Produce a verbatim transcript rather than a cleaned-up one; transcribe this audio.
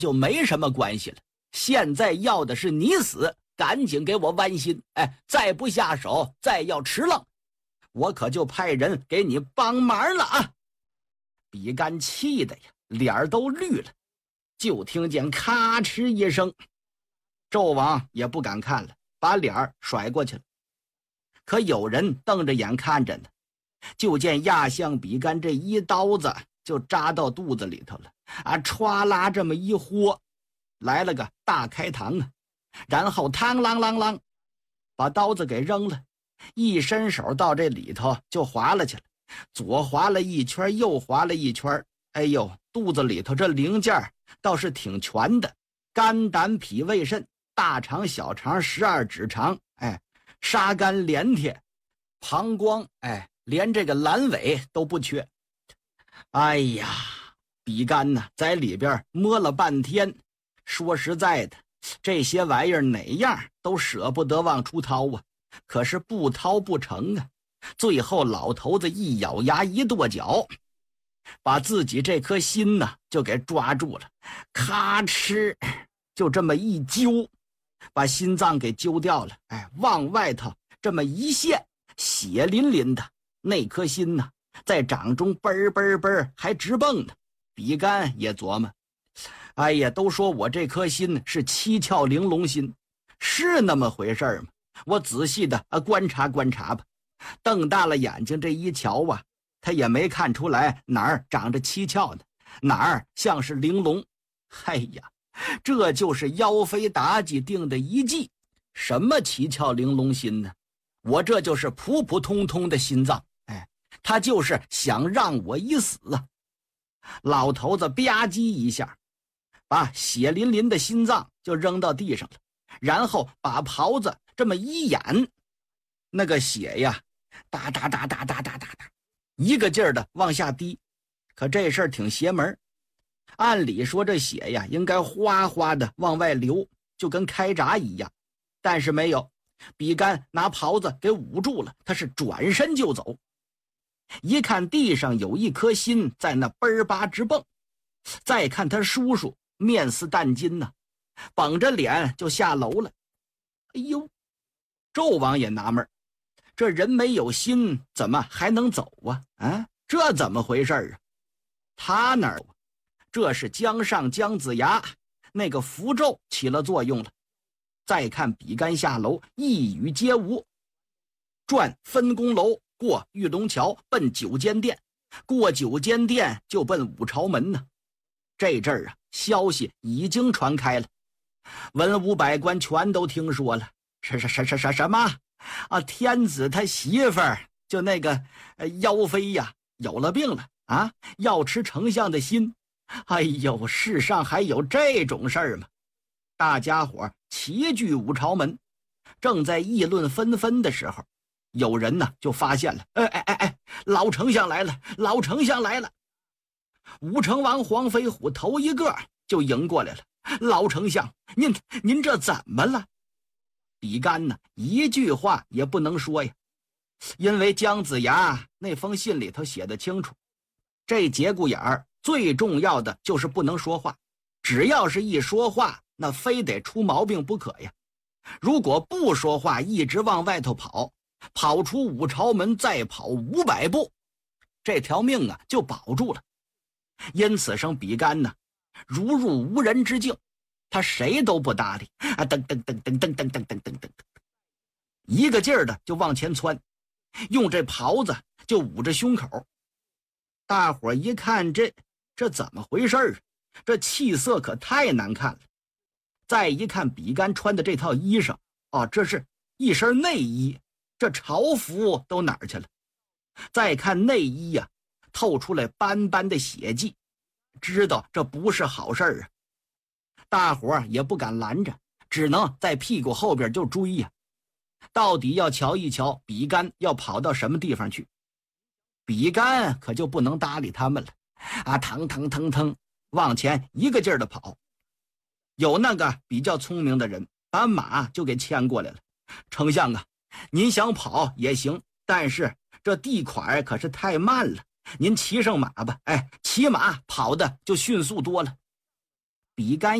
就没什么关系了。现在要的是你死，赶紧给我剜心！哎，再不下手，再要迟愣，我可就派人给你帮忙了啊！比干气的呀，脸儿都绿了。就听见咔哧一声，纣王也不敢看了，把脸儿甩过去了。可有人瞪着眼看着呢，就见亚相比干这一刀子就扎到肚子里头了啊！歘啦这么一豁，来了个大开膛啊！然后嘡啷啷啷，把刀子给扔了，一伸手到这里头就划了去了，左划了一圈，右划了一圈。哎呦，肚子里头这零件倒是挺全的，肝胆脾胃肾，大肠小肠十二指肠，哎，沙肝连铁，膀胱，哎，连这个阑尾都不缺。哎呀，比干呢在里边摸了半天，说实在的，这些玩意儿哪样都舍不得往出掏啊，可是不掏不成啊。最后老头子一咬牙一跺脚，把自己这颗心呢就给抓住了，咔哧就这么一揪，把心脏给揪掉了。哎，往外头这么一陷，血淋淋的，那颗心呢在掌中嘣嘣嘣还直蹦呢。比干也琢磨，哎呀，都说我这颗心是七窍玲珑心，是那么回事吗？我仔细的啊观察观察吧。瞪大了眼睛这一瞧啊，他也没看出来哪儿长着七窍呢，哪儿像是玲珑。哎呀，这就是妖妃妲己定的一计。什么七窍玲珑心呢？我这就是普普通通的心脏，哎，他就是想让我一死啊！老头子吧唧一下，把血淋淋的心脏就扔到地上了，然后把袍子这么一掩，那个血呀哒哒哒哒哒哒哒哒一个劲儿的往下滴。可这事儿挺邪门，按理说这血呀应该哗哗的往外流，就跟开闸一样，但是没有。比干拿袍子给捂住了，他是转身就走。一看地上有一颗心在那嘣吧直蹦，再看他叔叔面似淡金呢、啊，绷着脸就下楼了。哎呦，纣王也纳闷，这人没有心怎么还能走啊？啊，这怎么回事啊？他那儿这是姜尚姜子牙那个符咒起了作用了。再看比干下楼，一语皆无，转分宫楼，过玉龙桥，奔九间殿，过九间殿就奔五朝门呢。这阵儿啊，消息已经传开了，文武百官全都听说了。什什什什什什么啊？天子他媳妇儿就那个、呃、妖妃呀，有了病了啊，要吃丞相的心。哎呦，世上还有这种事儿吗？大家伙齐聚五朝门，正在议论纷纷的时候，有人呢就发现了，哎哎哎哎，老丞相来了，老丞相来了。武成王黄飞虎头一个就迎过来了，老丞相，您您这怎么了？比干呢一句话也不能说呀，因为姜子牙那封信里头写得清楚，这节骨眼儿最重要的就是不能说话，只要是一说话，那非得出毛病不可呀。如果不说话，一直往外头跑，跑出五朝门再跑五百步，这条命啊就保住了。因此生比干呢如入无人之境，他谁都不搭理啊，噔噔噔噔噔噔噔噔噔噔，一个劲儿的就往前窜，用这袍子就捂着胸口。大伙一看，这这怎么回事啊？这气色可太难看了。再一看比干穿的这套衣裳，哦，这是一身内衣，这朝服都哪儿去了？再看内衣呀、啊，透出来斑斑的血迹，知道这不是好事儿啊。大伙儿也不敢拦着，只能在屁股后边就追呀、啊。到底要瞧一瞧比干要跑到什么地方去。比干可就不能搭理他们了啊，腾腾腾腾往前一个劲儿的跑。有那个比较聪明的人把马就给牵过来了，丞相啊，您想跑也行，但是这地块可是太慢了，您骑上马吧，哎，骑马跑的就迅速多了。 比干